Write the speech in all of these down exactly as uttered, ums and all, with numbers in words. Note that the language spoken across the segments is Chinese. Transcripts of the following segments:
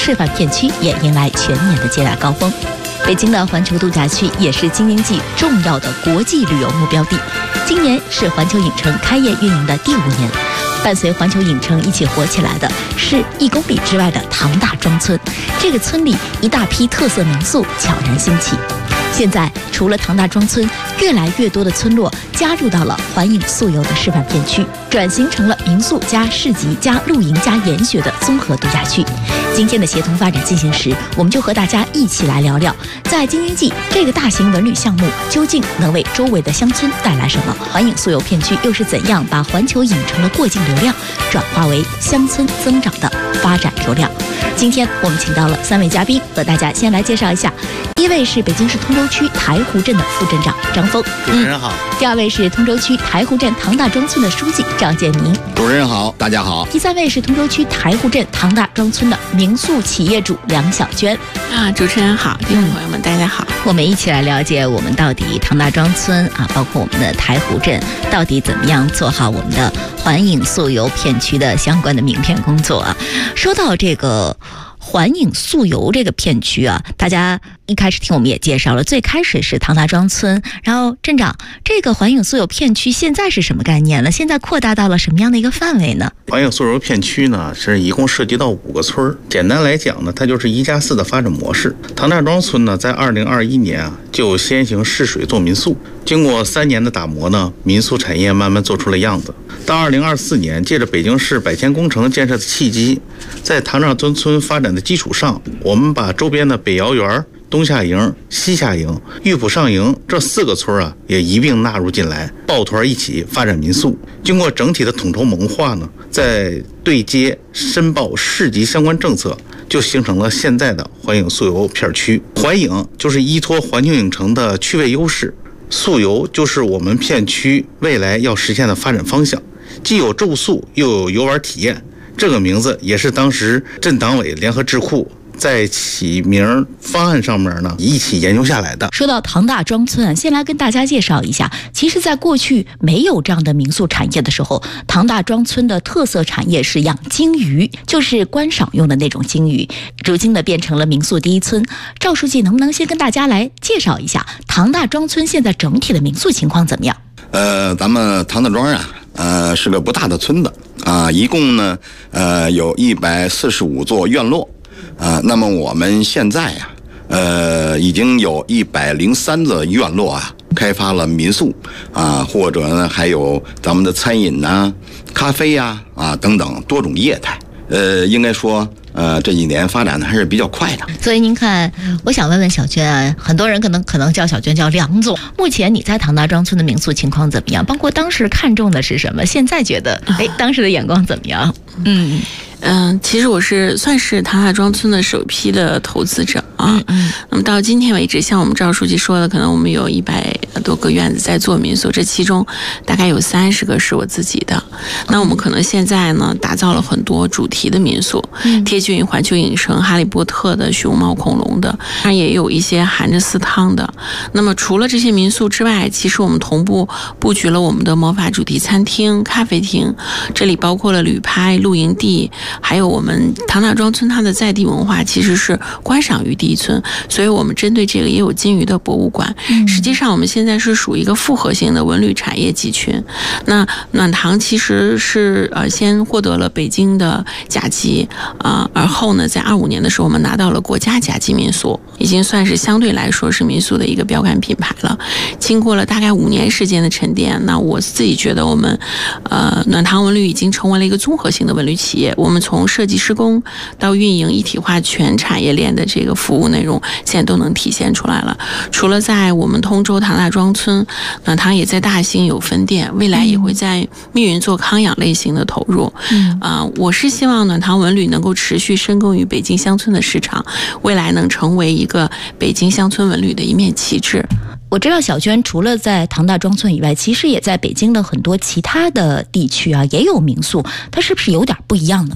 示范片区也迎来全年的接待高峰。北京的环球度假区也是京津冀重要的国际旅游目标地。今年是环球影城开业运营的第五年，伴随环球影城一起火起来的是一公里之外的唐大庄村。这个村里一大批特色民宿悄然兴起。现在除了唐大庄村，越来越多的村落加入到了环影宿游的示范片区，转型成了民宿加市集加露营加研学的综合度假区。今天的协同发展进行时，我们就和大家一起来聊聊，在京津冀这个大型文旅项目究竟能为周围的乡村带来什么？环影宿游片区又是怎样把环球影城的过境流量转化为乡村增长的发展流量？今天我们请到了三位嘉宾，和大家先来介绍一下。第一位是北京市通州区台湖镇的副镇长张峰， 主持人好。 嗯、第二位是通州区台湖镇唐大庄村的书记赵建明， 主持人好，大家好。 第三位是通州区台湖镇唐大庄村的民宿企业主梁小娟啊，主持人好，听众朋友们大家好。 我们一起来了解我们到底唐大庄村啊，包括我们的台湖镇到底怎么样做好我们的环影宿游片区的相关的名片工作啊。说到这个环影宿游这个片区啊，大家一开始听我们也介绍了，最开始是唐大庄村，然后镇长，这个环影宿游片区现在是什么概念了？现在扩大到了什么样的一个范围呢？ 环影宿游片区呢，是一共涉及到五个村，简单来讲呢，它就是一加四的发展模式。唐大庄村呢，在二零二一年啊，就先行试水做民宿，经过三年的打磨呢，民宿产业慢慢做出了样子。到二零二四年，借着北京市百千工程建设的契机，在唐大庄村发展的基础上，我们把周边的北窑园、东夏营、西夏营、玉浦上营这四个村啊，也一并纳入进来，抱团一起发展民宿。经过整体的统筹谋划呢，在对接申报市级相关政策，就形成了现在的环影宿游片区。环影就是依托环球影城的区位优势，宿游就是我们片区未来要实现的发展方向，既有住宿又有游玩体验。这个名字也是当时镇党委联合智库在起名方案上面呢一起研究下来的。 说到唐大庄村，先来跟大家介绍一下，其实在过去没有这样的民宿产业的时候，唐大庄村的特色产业是养鲸鱼，就是观赏用的那种鲸鱼，如今呢变成了民宿第一村。赵书记能不能先跟大家来介绍一下唐大庄村现在整体的民宿情况怎么样？ 呃，咱们唐大庄啊，呃，是个不大的村子啊，一共呢，呃，有一百四十五座院落啊。那么我们现在啊，呃，已经有一百零三个院落啊，开发了民宿啊，或者呢，还有咱们的餐饮呐、啊、咖啡呀 啊, 啊等等多种业态。呃，应该说。呃，这几年发展的还是比较快的。 所以您看，我想问问小娟啊，很多人可能可能叫小娟叫梁总。目前你在唐大庄村的民宿情况怎么样？包括当时看中的是什么？现在觉得，哎，当时的眼光怎么样？嗯。 嗯，其实我是算是唐大庄村的首批的投资者啊。嗯嗯。那么到今天为止，像我们赵书记说的，可能我们有一百多个院子在做民宿，这其中大概有三十个是我自己的。那我们可能现在呢，打造了很多主题的民宿，嗯、贴近于环球影城、哈利波特的、熊猫、恐龙的，当然也有一些含着私汤的。那么除了这些民宿之外，其实我们同步布局了我们的魔法主题餐厅、咖啡厅，这里包括了旅拍、露营地。还有我们唐大庄村它的在地文化其实是观赏鱼第一村，所以我们针对这个也有金鱼的博物馆。嗯、实际上我们现在是属于一个复合型的文旅产业集群。那暖唐其实是呃先获得了北京的甲级啊、呃，而后呢在二五年的时候我们拿到了国家甲级民宿，已经算是相对来说是民宿的一个标杆品牌了。经过了大概五年时间的沉淀，那我自己觉得我们呃暖唐文旅已经成为了一个综合性的文旅企业。我们从设计施工到运营一体化全产业链的这个服务内容现在都能体现出来了。除了在我们通州唐大庄村，暖唐也在大兴有分店，未来也会在密云做康养类型的投入。嗯啊、呃，我是希望暖唐文旅能够持续深耕于北京乡村的市场，未来能成为一个北京乡村文旅的一面旗帜。 我知道小娟除了在唐大庄村以外，其实也在北京的很多其他的地区啊也有民宿，它是不是有点不一样呢？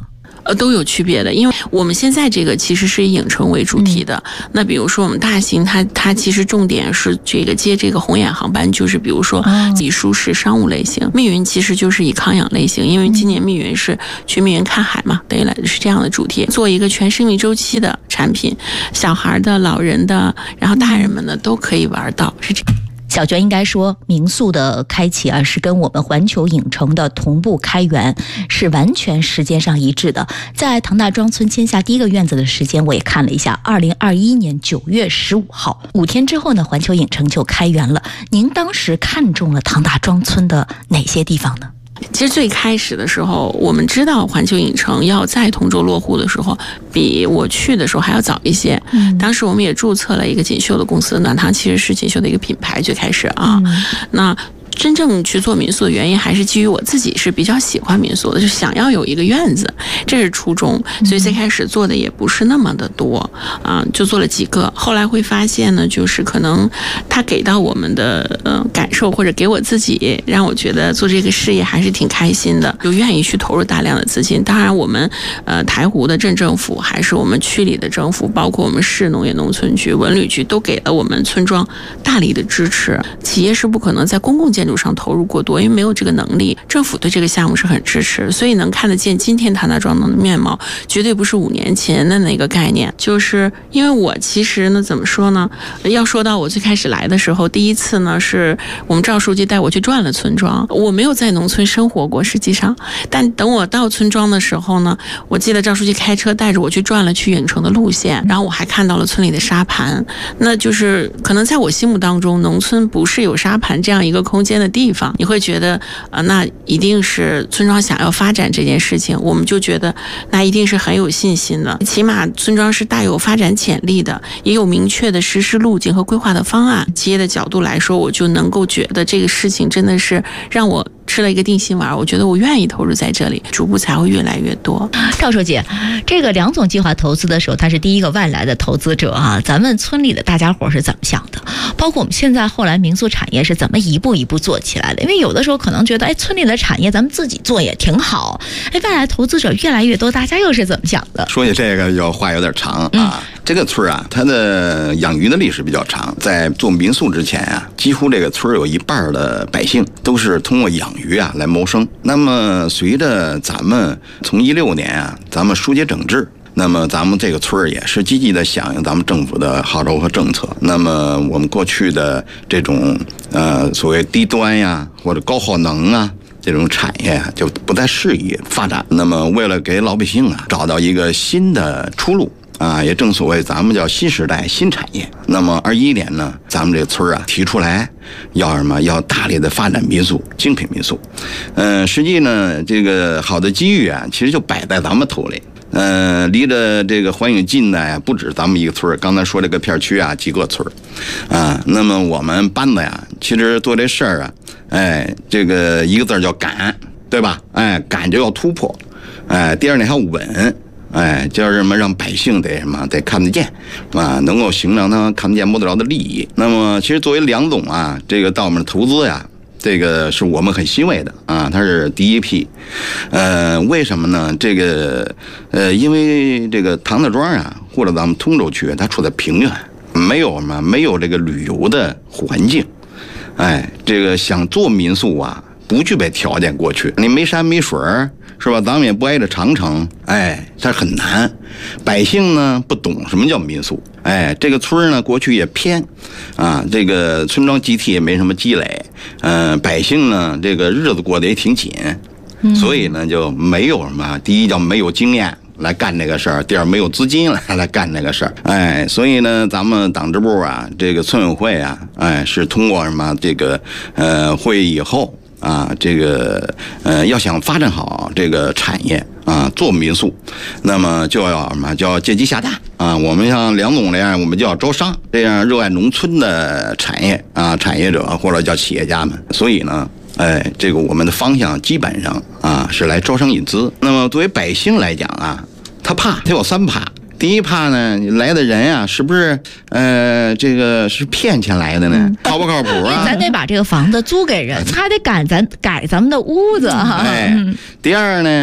呃，都有区别的，因为我们现在这个其实是以影城为主题的。嗯、那比如说我们大型它，它它其实重点是这个接这个红眼航班，就是比如说以舒适商务类型，密云其实就是以康养类型，因为今年密云是去密云看海嘛，等于来是这样的主题，做一个全生命周期的产品，小孩的、老人的，然后大人们呢都可以玩到，是这。 小娟应该说，民宿的开启啊，是跟我们环球影城的同步开园是完全时间上一致的。在唐大庄村签下第一个院子的时间，我也看了一下，二零二一年九月十五号，五天之后呢，环球影城就开园了。您当时看中了唐大庄村的哪些地方呢？ 其实最开始的时候，我们知道环球影城要在通州落户的时候，比我去的时候还要早一些。嗯，当时我们也注册了一个锦绣的公司，暖堂其实是锦绣的一个品牌，最开始啊，嗯、那。真正去做民宿的原因还是基于我自己是比较喜欢民宿的，就想要有一个院子，这是初衷，所以最开始做的也不是那么的多啊，就做了几个。后来会发现呢，就是可能他给到我们的呃感受，或者给我自己，让我觉得做这个事业还是挺开心的，就愿意去投入大量的资金。当然，我们呃台湖的镇政府，还是我们区里的政府，包括我们市农业农村局、文旅局，都给了我们村庄大力的支持。企业是不可能在公共建筑上投入过多，因为没有这个能力。政府对这个项目是很支持，所以能看得见今天唐大庄的面貌，绝对不是五年前的那个概念。就是因为我其实呢，怎么说呢？要说到我最开始来的时候，第一次呢是我们赵书记带我去转了村庄，我没有在农村生活过，实际上，但等我到村庄的时候呢，我记得赵书记开车带着我去转了去影城的路线，然后我还看到了村里的沙盘，那就是可能在我心目当中，农村不是有沙盘这样一个空间的地方，你会觉得啊、呃，那一定是村庄想要发展这件事情，我们就觉得那一定是很有信心的，起码村庄是大有发展潜力的，也有明确的实施路径和规划的方案。企业的角度来说，我就能够觉得这个事情真的是让我吃了一个定心丸，我觉得我愿意投入在这里，逐步才会越来越多。 赵书记，这个梁总计划投资的时候，他是第一个外来的投资者啊，咱们村里的大家伙是怎么想的？包括我们现在后来民宿产业是怎么一步一步做起来的？因为有的时候可能觉得，哎，村里的产业咱们自己做也挺好，哎，外来投资者越来越多，大家又是怎么想的？ 说起这个，有话有点长啊。嗯、这个村啊，它的养鱼的历史比较长，在做民宿之前啊，几乎这个村有一半的百姓都是通过养鱼啊来谋生。那么随着咱们从一六年啊，咱们疏解整治。那么咱们这个村儿也是积极的响应咱们政府的号召和政策。那么我们过去的这种呃所谓低端呀或者高耗能啊这种产业就不再适宜发展。那么为了给老百姓啊找到一个新的出路啊，也正所谓咱们叫新时代新产业。那么二一年呢，咱们这个村啊提出来要什么？要大力的发展民宿，精品民宿。嗯、呃，实际呢，这个好的机遇啊，其实就摆在咱们头里。呃，离着这个环影近的呀，不止咱们一个村儿。刚才说这个片区啊，几个村儿啊。那么我们班子呀，其实做这事儿啊，哎，这个一个字叫敢，对吧？哎，敢就要突破，哎，第二呢还要稳。哎，叫什么？让百姓得什么？得看得见，啊，能够形成他看得见摸得着的利益。那么，其实作为梁总啊，这个到我们的投资呀，这个是我们很欣慰的啊，他是第一批。呃，为什么呢？这个呃，因为这个唐大庄啊，或者咱们通州区，它处在平原，没有什么，没有这个旅游的环境。哎，这个想做民宿啊，不具备条件。过去你没山没水儿。是吧？咱们也不挨着长城，哎，它很难。百姓呢不懂什么叫民宿，哎，这个村呢过去也偏，啊，这个村庄集体也没什么积累，嗯、呃，百姓呢这个日子过得也挺紧，嗯、所以呢就没有什么，第一叫没有经验来干这个事儿，第二没有资金来来干这个事儿，哎，所以呢咱们党支部啊，这个村委会啊，哎，是通过什么这个呃会议以后。啊，这个呃，要想发展好这个产业啊，做民宿，那么就要什么？叫阶级下大啊。我们像梁总这样，我们就要招商，这样热爱农村的产业啊，产业者或者叫企业家们。所以呢，哎，这个我们的方向基本上啊是来招商引资。那么作为百姓来讲啊，他怕，他有三怕。第一怕呢，来的人啊，是不是呃，这个是骗钱来的呢？嗯、靠不靠谱啊？ 咱得把这个房子租给人，还得改咱改咱们的屋子哈。 哎，第二呢，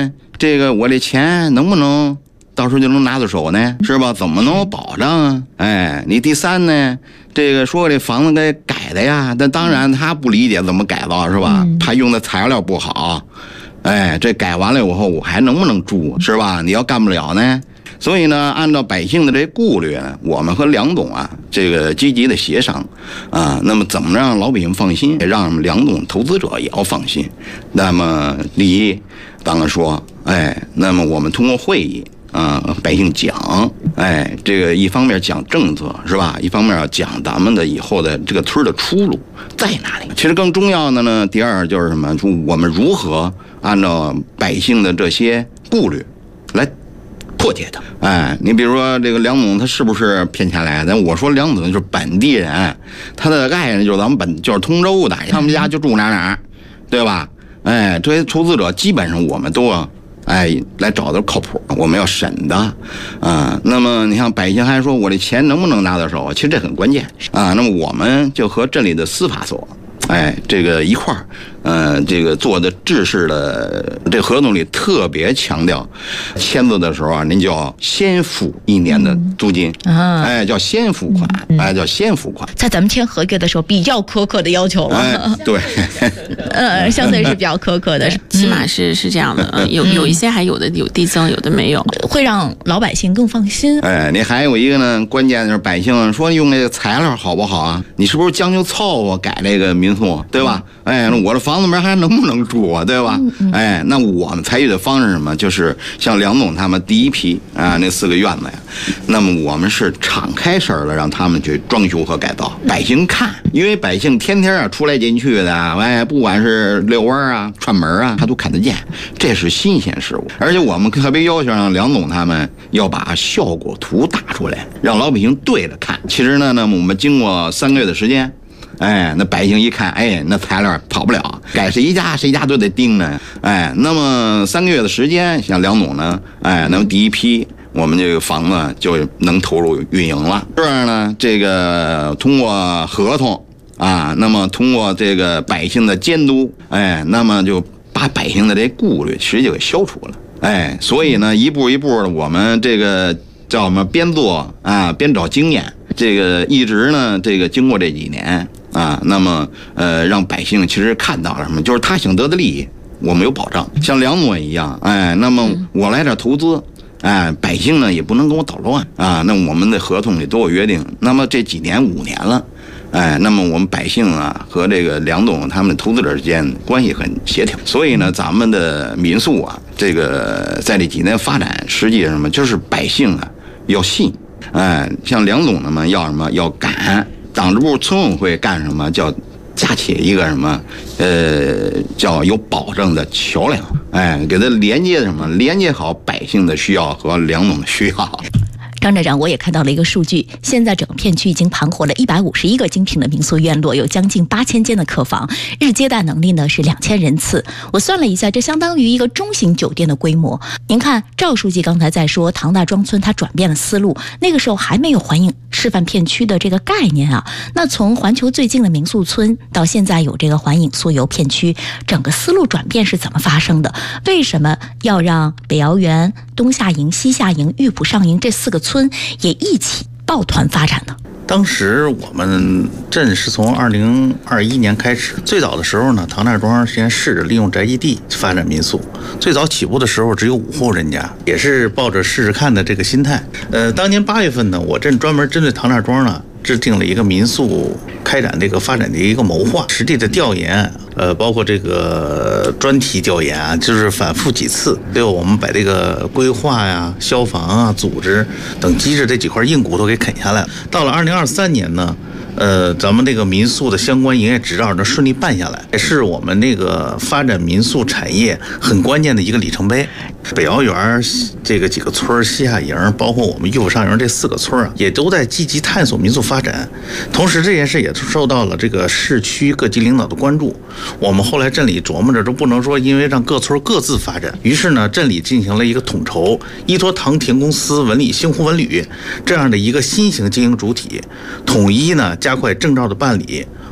这个我的钱能不能到时候就能拿到手呢？是吧？怎么能有保障啊？哎，你第三呢？这个说这房子给改的呀，但当然他不理解怎么改造，是吧？他用的材料不好，哎，这改完了以后我还能不能住，是吧？你要干不了呢？所以呢，按照百姓的这顾虑呢，我们和梁董啊，这个积极的协商啊，那么怎么让老百姓放心，也让梁董投资者也要放心。那么第一，当然说，哎，那么我们通过会议啊，百姓讲，哎，这个一方面讲政策是吧？一方面要讲咱们的以后的这个村的出路在哪里。其实更重要的呢，第二就是什么？说我们如何按照百姓的这些顾虑来破解它。哎，你比如说这个梁总他是不是骗钱来的？我说梁总就是本地人，他的爱人就是咱们本就是通州的，他们家就住哪哪，对吧？哎，这些投资者基本上我们都要哎来找的靠谱，我们要审的啊。那么你像百姓还说我的钱能不能拿到手？其实这很关键啊。那么我们就和这里的司法所。哎，这个一块儿，呃，这个做的制式的这合同里特别强调，签字的时候啊，您就要先付一年的租金，嗯、哎，叫先付款，嗯、哎，叫先付款。 在咱们签合约的时候，比较苛刻的要求了。 哎，对， 呃，相对是比较苛刻的， 起码是是这样的。有有一些还有的有递增，有的没有， 会让老百姓更放心。 哎，你还有一个呢，关键是百姓说用这个材料好不好啊？你是不是将就凑合改这个民宿？对吧？哎，那我的房子里面还能不能住啊？对吧？哎，那我们采取的方式是什么？就是像梁总他们第一批啊，那四个院子呀，那么我们是敞开身了，让他们去装修和改造，百姓看，因为百姓天天啊出来进去的，哎，不管是遛弯啊、串门啊，他都看得见，这是新鲜事物。而且我们特别要求让梁总他们要把效果图打出来，让老百姓对着看。其实呢，那么我们经过三个月的时间。哎，那百姓一看，哎，那材料跑不了，改谁家谁家都得盯着。哎，那么三个月的时间，像梁总呢，哎，那么第一批我们这个房子就能投入运营了。这样呢，这个通过合同啊，那么通过这个百姓的监督，哎，那么就把百姓的这顾虑其实就给消除了。哎，所以呢，一步一步的，我们这个叫什么，边做啊边找经验，这个一直呢，这个经过这几年。啊，那么呃，让百姓其实看到了什么？就是他想得的利益，我们有保障。像梁总一样，哎，那么我来这投资，哎，百姓呢也不能跟我捣乱啊。那我们的合同里都有约定。那么这几年五年了，哎，那么我们百姓啊和这个梁总他们的投资者之间关系很协调。所以呢，咱们的民宿啊，这个在这几年发展，实际上什么就是百姓啊要信，哎，像梁总他们要什么要敢。党支部村委会干什么？叫架起一个什么？呃，叫有保证的桥梁，哎，给它连接什么？连接好百姓的需要和梁总的需要。 张站长，我也看到了一个数据，现在整个片区已经盘活了一百五十一个精品的民宿院落，有将近八千间的客房，日接待能力呢是两千人次。我算了一下，这相当于一个中型酒店的规模。您看，赵书记刚才在说唐大庄村他转变了思路，那个时候还没有环影示范片区的这个概念啊。那从环球最近的民宿村到现在有这个环影溯游片区，整个思路转变是怎么发生的？为什么要让北瑶园、东夏营、西夏营、玉浦上营这四个村村也一起抱团发展呢？ 当时我们镇是从二零二一年开始，最早的时候呢，唐大庄先试着利用宅基地发展民宿。最早起步的时候只有五户人家，也是抱着试试看的这个心态。呃，当年八月份呢，我镇专门针对唐大庄呢制定了一个民宿开展这个发展的一个谋划，实地的调研，呃，包括这个专题调研啊，就是反复几次，最后我们把这个规划呀、消防啊、组织等机制这几块硬骨头给啃下来了。到了二零二三年呢，呃，咱们这个民宿的相关营业执照呢顺利办下来，也是我们那个发展民宿产业很关键的一个里程碑。北瑶园这个几个村，西夏营，包括我们玉府上营这四个村啊，也都在积极探索民宿发展。同时，这件事也受到了这个市区各级领导的关注。我们后来镇里琢磨着，都不能说因为让各村各自发展，于是呢，镇里进行了一个统筹，依托唐田公司、文理、星湖文旅这样的一个新型经营主体，统一呢加快证照的办理。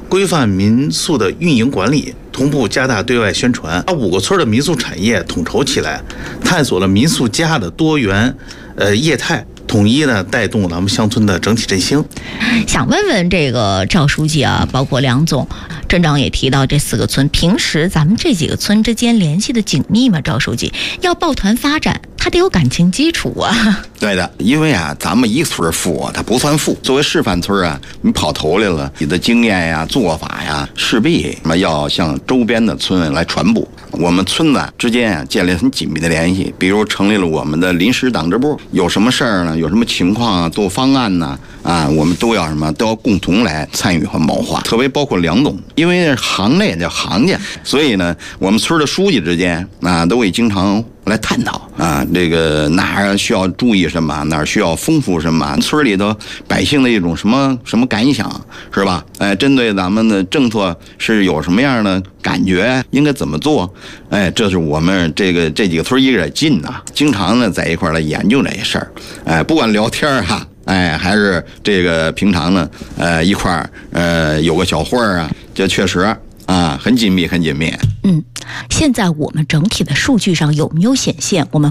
规范民宿的运营管理，同步加大对外宣传，把五个村的民宿产业统筹起来，探索了民宿家的多元呃业态，统一呢带动咱们乡村的整体振兴。 想问问这个赵书记啊，包括梁总，镇长也提到这四个村，平时咱们这几个村之间联系的紧密吗？赵书记，要抱团发展，他得有感情基础啊。 对的，因为啊，咱们一村富啊，它不算富。作为示范村啊，你跑头来了，你的经验呀、做法呀，势必那么要向周边的村来传播。我们村子之间啊，建立很紧密的联系。比如成立了我们的临时党支部，有什么事儿呢？有什么情况啊？做方案呢？啊，我们都要什么？都要共同来参与和谋划。特别包括梁总，因为行内叫行家，所以呢，我们村的书记之间啊，都会经常来探讨啊，这个哪儿需要注意什么，哪儿需要丰富什么，村里头百姓的一种什么什么感想，是吧？哎，针对咱们的政策是有什么样的感觉，应该怎么做？哎，这是我们这个这几个村一个劲呐，经常呢在一块儿来研究这些事儿。哎，不管聊天哈、啊。哎，还是这个平常呢，呃，一块儿呃有个小会儿啊，这确实啊很紧密，很紧密。 嗯，现在我们整体的数据上有没有显现我们